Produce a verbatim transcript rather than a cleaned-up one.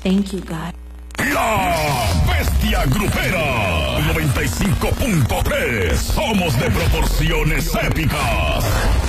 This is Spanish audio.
Thank you, God. La Bestia Grupera noventa y cinco punto tres. Somos de proporciones épicas.